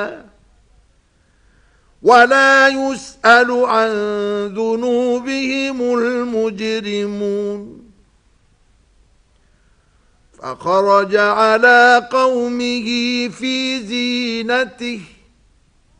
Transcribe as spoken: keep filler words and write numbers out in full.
ولا يسأل عن ذنوبهم المجرمون فخرج على قومه في زينته